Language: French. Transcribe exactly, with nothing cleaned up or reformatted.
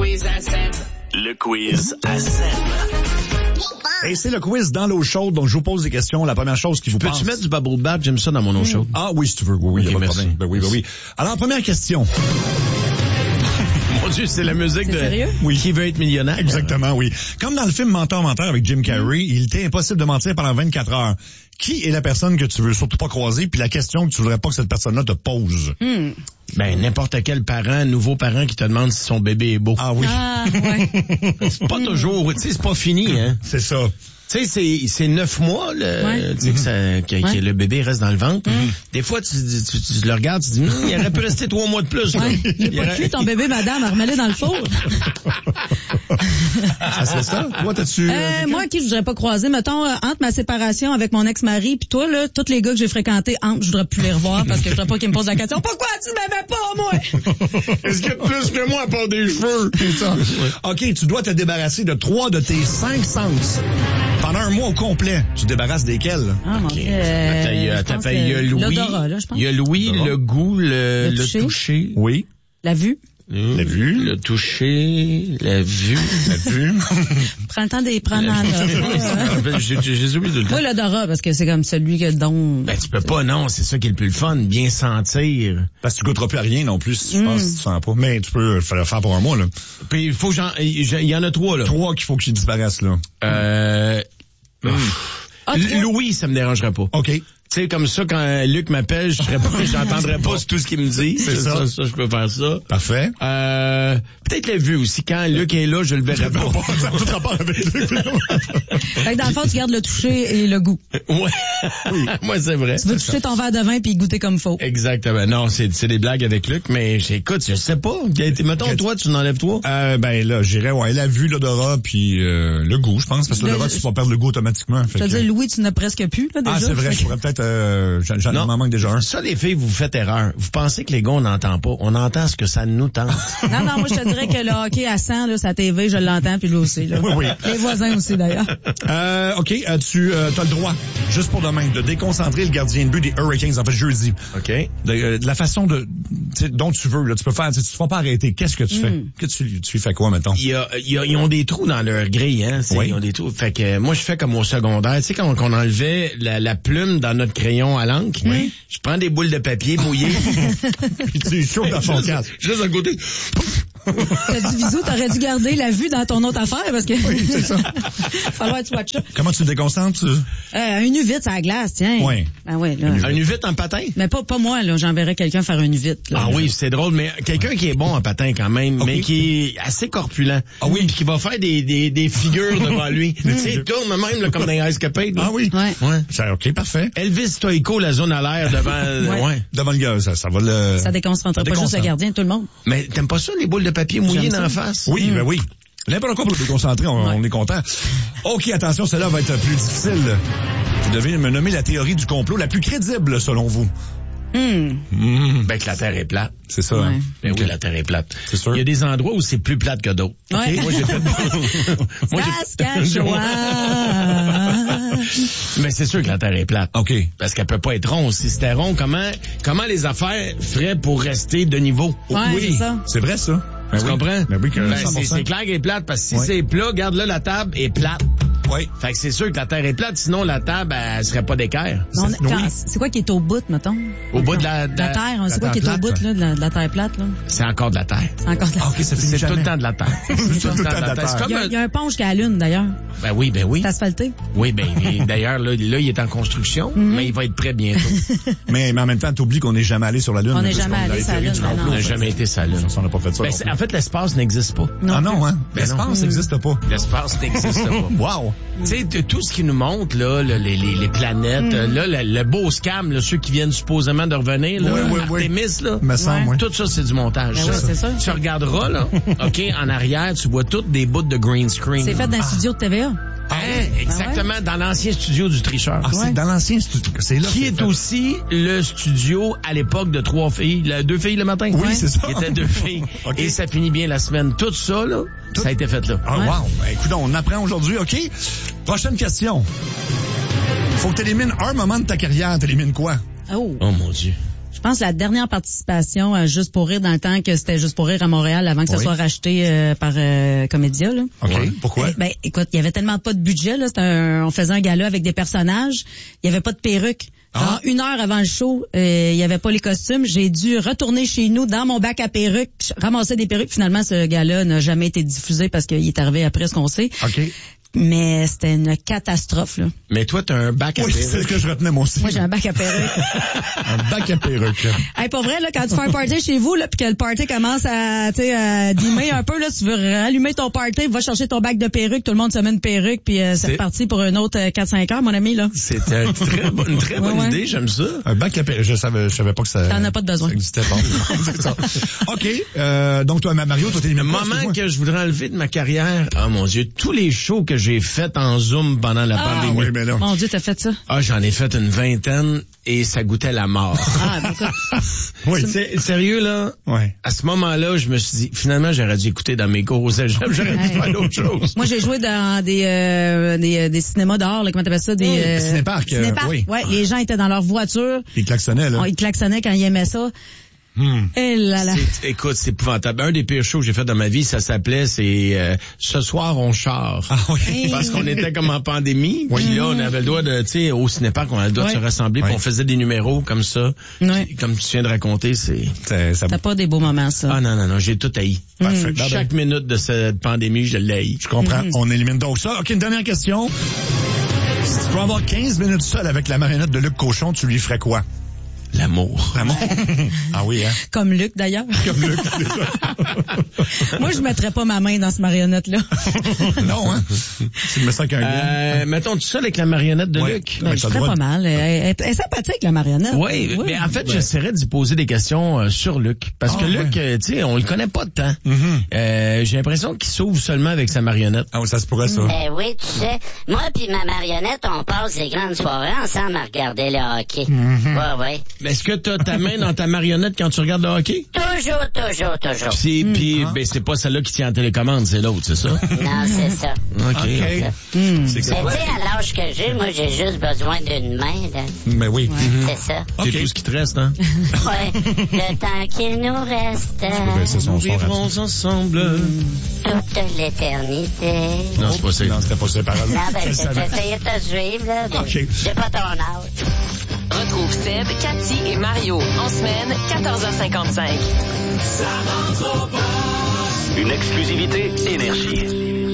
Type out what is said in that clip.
quiz à Seb. Le quiz à Seb. Et c'est le quiz dans l'eau chaude, donc je vous pose des questions. La première chose qui vous pense... Peux-tu mettre du bubble bath? J'aime ça dans mon eau chaude. Ah oui, si tu veux. Oui, oui, okay, y a pas de merci. problème. Ben oui, ben oui. Alors, première question. Mon Dieu, c'est la musique c'est de... Sérieux? Oui. Qui veut être millionnaire? Exactement, oui. Comme dans le film Menteur, Menteur avec Jim Carrey, il était impossible de mentir pendant vingt-quatre heures. Qui est la personne que tu veux surtout pas croiser, puis la question que tu voudrais pas que cette personne-là te pose? Hmm. Ben, n'importe quel parent, nouveau parent qui te demande si son bébé est beau. Ah oui. Ah, ouais. C'est pas toujours, tu sais, c'est pas fini, hein. C'est ça. Tu sais, c'est, c'est neuf mois, là, Ouais. tu sais, que, ça, que, Ouais. que le bébé reste dans le ventre. Des fois, tu, tu, tu, tu le regardes, tu te dis, hm, il aurait pu rester trois mois de plus, là. Ouais. Il est pas aurait- cuit, ton bébé, madame, remets-le dans le four. Ah, c'est ça? Toi, t'as-tu... Euh, quelqu'un? moi, qui je voudrais pas croiser, mettons, euh, entre ma séparation avec mon ex-mari puis toi, là, tous les gars que j'ai fréquentés, entre, je voudrais plus les revoir parce que je voudrais pas qu'ils me posent la question, pourquoi tu m'aimais pas, moi? Est-ce qu'il y a plus que moi à part des cheveux? C'est ça. OK, tu dois te débarrasser de trois de tes cinq sens. Pendant un mois au complet, tu te débarrasses desquels? Ah, mon Ok. Dieu. euh, Attends, il y a, je attends, pense il y a que Louis. l'odorat, là, je pense. Il y a Louis, L'odorat. le goût, le, Le le toucher. toucher. Oui. La vue. La vue. Le toucher, la vue. La vue. Prends le temps de prendre en note. J'ai j'ai oublié de le temps. Moi, l'odorat, parce que c'est comme celui que dont... Ben, tu peux pas, non, c'est ça qui est le plus le fun, bien sentir. Parce que tu goûteras plus à rien non plus, si tu Mm. penses, si tu sens pas. Mais tu peux le faire pour un mois, là. Puis il faut que j'en, il y en a trois, là. Trois qu'il faut qu'ils disparaissent, là. Euh, Ah, L- trois. Louis, ça me dérangerait pas. OK. Tu sais, comme ça, quand Luc m'appelle, je serais pas, j'entendrais pas tout ce qu'il me dit. C'est ça. ça. Ça, je peux faire ça. Parfait. Euh, peut-être la vue aussi. Quand Luc est là, je le verrai pas. Ça a tout rapport avec lui. Fait que dans le fond, tu gardes le toucher et le goût. Ouais. Moi, c'est vrai. Tu veux toucher ton verre de vin puis goûter comme faux. Exactement. Non, c'est, c'est des blagues avec Luc, mais écoute, je sais pas. Mettons, toi, tu n'enlèves toi. Euh, ben là, j'irais, ouais, la vue, l'odorat, puis euh, le goût, je pense. Parce que Le- l'odorat, tu vas perdre le goût automatiquement. Je Fait te que- dis, Louis, tu n'as presque plus, là, déjà. Ah, c'est vrai, je pourrais peut-être... Euh, j'en, j'en Non. m'en manque déjà un. Ça, les filles, vous faites erreur. Vous pensez que les gars, on n'entend pas. On entend ce que ça nous tente. Non, non, moi, je te dirais que le hockey à cent, là, sa T V, je l'entends, puis lui aussi, là. Oui, oui. Les voisins aussi, d'ailleurs. Euh, OK, euh, tu euh, as le droit, juste pour demain, de déconcentrer le gardien de but des Hurricanes, en fait, jeudi. OK? De, euh, de la façon de, tu sais, dont tu veux, là, tu peux faire, tu sais, tu te feras pas arrêter. Qu'est-ce que tu fais? Que tu, tu fais quoi, mettons? Il y a, il y a- ils ont des trous dans leur grille, hein. C'est- Oui. Ils ont des trous. Fait que euh, moi, je fais comme au secondaire. Tu sais, quand on enlevait la, la plume dans notre crayon à l'encre, je prends des boules de papier mouillées. Puis tu chauffes dans son casque. Juste à côté. T'as dit bisous, t'aurais dû garder la vue dans ton autre affaire, parce que... Oui, c'est ça. Falloir que tu watches ça. Comment tu te déconcentres? tu- Euh, un U vite, à la glace, tiens. Oui. Ben oui, là. Un uvite en patin? Mais pas, pas moi, là. J'enverrais quelqu'un faire un U vite, là. Ah oui, c'est drôle, mais quelqu'un qui est bon en patin quand même, Ok. mais qui est assez corpulent. Ah oui. Puis qui va faire des, des, des figures devant lui. Tu sais, il tourne même là, comme dans les Ice Capades. là. Ah oui? Ouais. Ouais. Ça, OK, parfait. Elvis Stoïco, la zone à l'air devant... Ouais. ouais. Devant le gars, ça, ça va le... Ça déconcentre Ça pas juste le déconcentre. gardien, tout le monde. Mais t'aimes pas ça, les boules de papier mouillées J'aime dans ça. la face? Oui, ben oui. N'importe quoi pour le déconcentrer, on, on est content. OK, attention, celle-là va être plus difficile. Vous devez me nommer la théorie du complot la plus crédible, selon vous. Hum. Mmh. Ben que la Terre est plate. C'est ça. Ouais. hein? Ben OK. oui, la Terre est plate. C'est sûr. Il y a des endroits où c'est plus plate que d'autres. Ouais. OK? Moi, j'ai fait... Moi, j'ai- Saskatchewan. Mais c'est sûr que la Terre est plate. OK. Parce qu'elle peut pas être ronde. Si c'était rond, comment, comment les affaires feraient pour rester de niveau? Ouais, oui, c'est ça. c'est vrai, ça. Ben Tu oui. comprends? Ben oui, que Ben, cent pour c'est, cent. c'est clair qu'elle est plate, parce que si Ouais. c'est plat, regarde là, la table est plate. Oui. Fait que c'est sûr que la Terre est plate, sinon la table, elle serait pas d'équerre. Non, C'est- quand- oui. c'est quoi qui est au bout, mettons? Au bout de la, de La la- terre, hein, la c'est quoi qui est terre au bout, plate. là, de la, de la terre plate, là? c'est encore de la Terre. C'est encore de la... Ah, OK, ça finit C'est jamais. tout le temps de la Terre. C'est tout le temps de la Terre. C'est Il y, a, comme il y a un pont jusqu'à la Lune, d'ailleurs. un- Ben oui, ben oui. C'est asphalté. Oui, ben et d'ailleurs, là, là, il est en construction, mais il va être prêt bientôt. Mais, mais en même temps, t'oublies qu'on n'est jamais allé sur la Lune. On n'est parce jamais qu'on a allé les sur la théories Lune, du ben complot. non. On n'a jamais été ça, là. Ça, on n'a pas fait ça. Ben, non c'est- plus. en fait, l'espace n'existe pas. Non. Ah non, hein? Ben non. L'espace n'existe pas. L'espace n'existe pas. Wow! Tu sais, de- tout ce qui nous montre, là, le- les, les, les planètes, euh, là, le, le beau scam, là, ceux qui viennent supposément de revenir, là, Oui, oui, oui. Artemis, là. Me semble, Ouais. oui. Tout ça, c'est du montage. Ben ça. oui, c'est ça. Tu regarderas, là, OK, en arrière, tu vois toutes des bouts de green screen. C'est fait dans un studio de T V A. Hein, exactement, dans l'ancien studio du tricheur. Ah, c'est Ouais. dans l'ancien studio. C'est là. Qui que est fait. aussi le studio à l'époque de trois filles, la- deux filles le matin. Oui, c'est ça. Qui étaient deux filles. OK. Et ça finit bien la semaine. Tout ça, là, ça a été fait là. Ah, Ouais. wow! Ben, écoute, on apprend aujourd'hui, OK? Prochaine question. Faut que t'élimines un moment de ta carrière. T'élimines quoi? Oh. Oh mon Dieu. Je Je pense la dernière participation à Juste pour rire dans le temps que c'était Juste pour rire à Montréal avant que Oui. ça soit racheté euh, par euh, Comédia. Là. OK. Pourquoi? Eh, ben, écoute, il y avait tellement pas de budget. Là, c'était un, on faisait un gala avec des personnages. Il y avait pas de perruque. Ah. Genre, une heure avant le show, euh, il y avait pas les costumes. J'ai dû retourner chez nous dans mon bac à perruques, ramasser des perruques. Finalement, ce gala n'a jamais été diffusé parce qu'il est arrivé après ce qu'on sait. OK. Mais c'était une catastrophe, là. Mais toi, t'as un bac à Oui, c'est perruque. ce que je retenais, moi aussi. Moi, j'ai un bac à perruques. Un bac à perruque. Hey, pour vrai, là, quand tu fais un party chez vous, là, puis que le party commence à, tu sais, à dimmer un peu, là, tu veux rallumer ton party, va chercher ton bac de perruque, tout le monde se met une perruque, puis euh, c'est C'est- reparti pour une autre euh, quatre cinq heures, mon ami, là. C'était une très bonne, une très bonne Ouais, ouais. idée, j'aime ça. Un bac à perruque. Je savais, je savais pas que ça. T'en as pas de besoin. Ça existait pas. C'est ça. OK. Euh, donc, toi, Mario, toi, t'es Le éliminé. moment que je voudrais enlever de ma carrière, oh mon Dieu, tous les shows que j'ai faits en Zoom pendant la Ah, pandémie. oui, mais là. Mon Dieu, t'as fait ça. Ah, j'en ai fait une vingtaine et ça goûtait la mort. Ah, ben, écoute. Oui. C'est- Sérieux, là? Ouais. À ce moment-là, je me suis dit, finalement, j'aurais dû écouter dans mes cours au cégep, j'aurais dû faire d'autres choses. Moi, j'ai joué dans des, euh, des, euh, des cinémas dehors, là, comment t'appelles ça? Des, Mmh, euh, cinéparcs, euh, cinéparcs, oui. ouais, les gens étaient dans leur voiture. Il klaxonnait, là. On, ils klaxonnaient quand ils aimaient ça. Hmm. Et là là. C'est- Écoute, c'est épouvantable. Un des pires shows que j'ai fait dans ma vie, ça s'appelait, c'est euh, Ce soir, on char. Ah oui. Hey. Parce qu'on était comme en pandémie, puis là, on avait le droit de, tu sais, au cinéparc, on avait le droit Ouais. de se rassembler, puis Ouais. on faisait des numéros comme ça. Ouais. Puis, comme tu viens de raconter, c'est... Ça, ça- T'as pas des beaux moments, ça. Ah non, non, non, j'ai tout haï. Parfait. Ben, Chaque minute de cette pandémie, je l'ai haï. Je comprends. Mm-hmm. On élimine donc ça. OK, une dernière question. Si tu peux avoir quinze minutes seul avec la marionnette de Luc Cochon, tu lui ferais quoi? L'amour. Vraiment? Ah oui, hein? Comme Luc, d'ailleurs. Comme Luc. Moi, je mettrais pas ma main dans cette marionnette-là. Non, hein? Tu me sens qu'un lien. Euh, mettons tout ça avec la marionnette de Ouais. Luc. Ben, Ouais, je t'as le ferais droit pas de- mal. Elle, elle- elle est sympathique, la marionnette. Oui, mais en fait, j'essaierais d'y poser des questions euh, sur Luc. Parce Ah, que Luc, ouais. euh, tu sais, on le connaît pas de temps. Mhm. Euh, j'ai l'impression qu'il s'ouvre seulement avec sa marionnette. Ah oui, ça se pourrait, ça. Ben oui, tu sais, moi puis ma marionnette, on passe des grandes soirées ensemble à regarder le hockey. Ouais, ouais. Est-ce que t'as ta main dans ta marionnette quand tu regardes le hockey? Toujours, toujours, toujours. Puis, puis ben, c'est pas celle-là qui tient en télécommande, c'est l'autre, c'est ça? Non, c'est ça. OK. OK. C'est que Mais c'est tu sais, à l'âge que j'ai, moi, j'ai juste besoin d'une main, là. Mais oui. C'est ça. C'est OK. tout ce qui te reste, hein? Ouais. Le temps qu'il nous reste, Ben, c'est son Nous son rapide. vivrons ensemble. toute l'éternité. Non, c'est pas ça. Non, c'était pas ces paroles. Non, ben, Je j'ai savais. essayé de te suivre, là. mais OK. J'ai pas ton âge. Retrouve Seb, Cathy et Mario en semaine, quatorze heures cinquante-cinq. Une exclusivité Énergie.